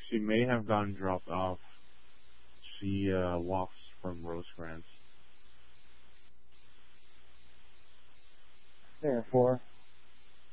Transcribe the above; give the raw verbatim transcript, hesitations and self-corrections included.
She may have gotten dropped off. She uh, walks from Rosecrans. There, four.